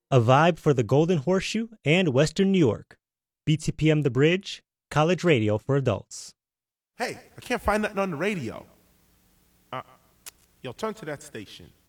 A vibe for the Golden Horseshoe and Western New York. BTPM The Bridge, college radio for adults. Hey, I can't find nothing on the radio. Yo, turn to that station.